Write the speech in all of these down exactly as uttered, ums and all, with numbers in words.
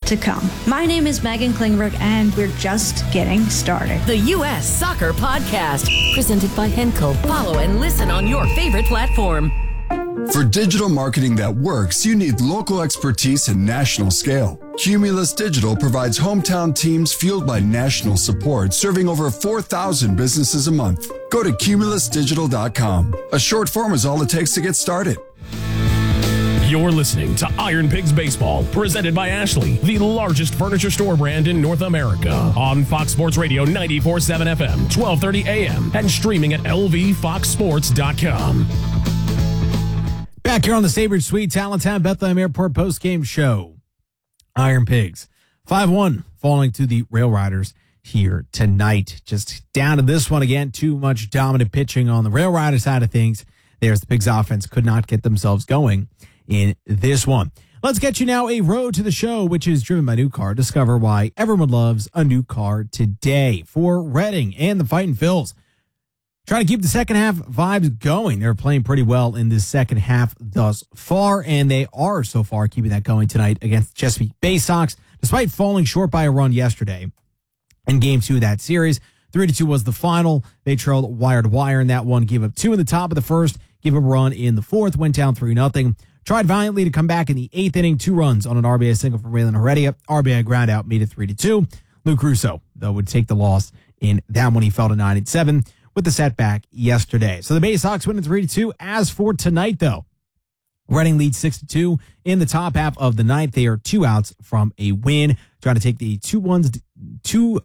to come. My name is Megan Klingberg, and we're just getting started. The U S Soccer Podcast, presented by Henkel. Follow and listen on your favorite platform. For digital marketing that works, you need local expertise and national scale. Cumulus Digital provides hometown teams fueled by national support, serving over four thousand businesses a month. Go to cumulus digital dot com. A short form is all it takes to get started. You're listening to Iron Pigs Baseball, presented by Ashley, the largest furniture store brand in North America. On Fox Sports Radio ninety-four point seven F M, twelve thirty A M, and streaming at L V fox sports dot com. Back here on the Sabres Suite, Allentown Bethlehem Airport postgame show. Iron Pigs, five one, falling to the Rail Riders here tonight. Just down to this one again, too much dominant pitching on the Rail Rider side of things. There's the Pigs offense, could not get themselves going in this one. Let's get you now a road to the show, which is driven by New Car. Discover why everyone loves a new car today. For Reading and the Fightin' Phils, trying to keep the second half vibes going. They're playing pretty well in this second half thus far, and they are so far keeping that going tonight against the Chesapeake Bay Sox, despite falling short by a run yesterday in game two of that series. Three to two was the final. They trailed wire to wire in that one, gave up two in the top of the first, gave up a run in the fourth, went down three nothing. Tried valiantly to come back in the eighth inning, two runs on an R B I single from Raylan Heredia. R B I ground out, made it three to two. Luke Russo, though, would take the loss in that one. He fell to nine and seven with the setback yesterday. So the Bay Sox win three to two. As for tonight, though, Reading leads six to two in the top half of the ninth. They are two outs from a win, trying to take the two ones two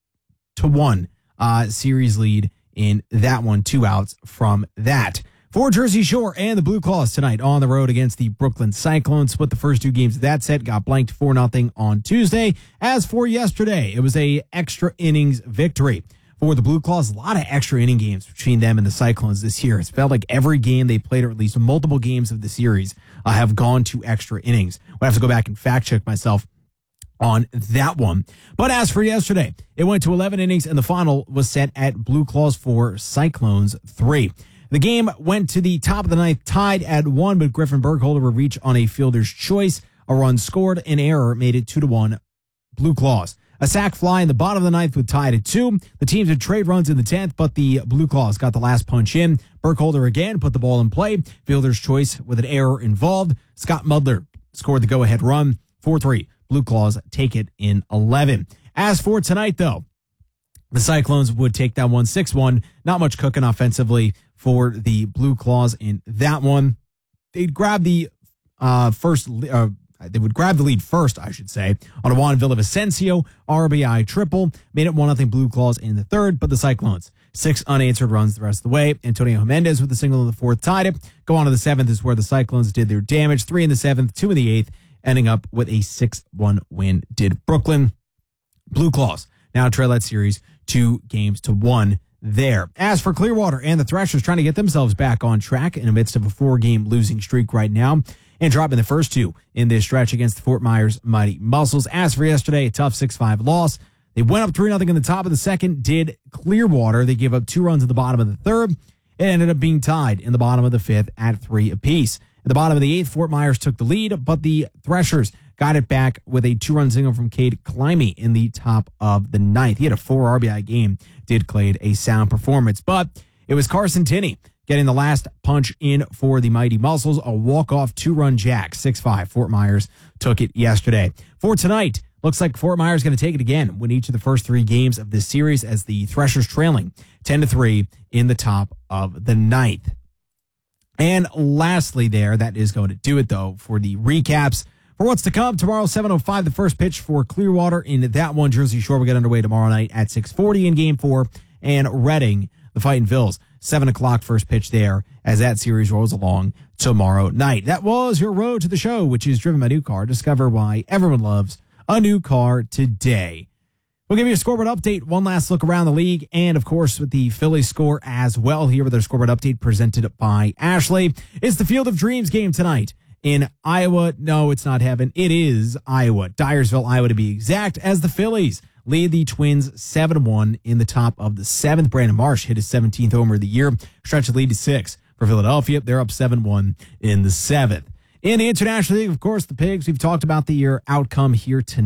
to one uh, series lead in that one. Two outs from that. For Jersey Shore and the Blue Claws tonight on the road against the Brooklyn Cyclones. Split the first two games of that set, got blanked four nothing on Tuesday. As for yesterday, it was a extra innings victory for the Blue Claws. A lot of extra inning games between them and the Cyclones this year. It's felt like every game they played, or at least multiple games of the series, uh, have gone to extra innings. I have to go back and fact check myself on that one. But as for yesterday, it went to eleven innings, and the final was set at Blue Claws four, Cyclones three. The game went to the top of the ninth, tied at one, but Griffin Burkholder would reach on a fielder's choice. A run scored, an error made it two to one, Blue Claws. A sac fly in the bottom of the ninth would tie it at two. The teams would trade runs in the tenth, but the Blue Claws got the last punch in. Burkholder again put the ball in play. Fielder's choice with an error involved. Scott Mudler scored the go-ahead run. four three. Blue Claws take it in eleven. As for tonight, though, the Cyclones would take that one six one. Not much cooking offensively for the Blue Claws in that one. They'd grab the uh, first, uh, they would grab the lead first, I should say, on a Juan Villavicencio R B I triple. Made it one nothing Blue Claws in the third, but the Cyclones, six unanswered runs the rest of the way. Antonio Jimenez with the single in the fourth tied it. Go on to the seventh is where the Cyclones did their damage. Three in the seventh, two in the eighth, ending up with a six one win did Brooklyn. Blue Claws now trail that series two games to one there. As for Clearwater and the Thrashers, trying to get themselves back on track in the midst of a four-game losing streak right now, and dropping the first two in this stretch against the Fort Myers Mighty Muscles. As for yesterday, a tough six five loss. They went up three nothing in the top of the second, did Clearwater. They gave up two runs at the bottom of the third. It ended up being tied in the bottom of the fifth at three apiece. At the bottom of the eighth, Fort Myers took the lead, but the Thrashers got it back with a two-run single from Cade Climby in the top of the ninth. He had a four R B I game, did Clade a sound performance, but it was Carson Tinney getting the last punch in for the Mighty Muscles, a walk-off two-run jack, six five. Fort Myers took it yesterday. For tonight, looks like Fort Myers is going to take it again, win each of the first three games of this series as the Thrashers trailing ten to three in the top of the ninth. And lastly there, that is going to do it, though, for the recaps. For what's to come, tomorrow, seven oh five, the first pitch for Clearwater in that one. Jersey Shore will get underway tomorrow night at six forty in Game four. And Reading, the Fightin' Phils, seven o'clock first pitch there as that series rolls along tomorrow night. That was your road to the show, which is driven by New Car. Discover why everyone loves a new car today. We'll give you a scoreboard update, one last look around the league, and, of course, with the Phillies score as well here with our scoreboard update presented by Ashley. It's the Field of Dreams game tonight in Iowa. No, it's not heaven. It is Iowa. Dyersville, Iowa to be exact, as the Phillies lead the Twins seven one in the top of the seventh. Brandon Marsh hit his seventeenth homer of the year. Stretch the lead to six for Philadelphia. They're up seven one in the seventh. In the International League, of course, the Pigs, we've talked about the year outcome here tonight.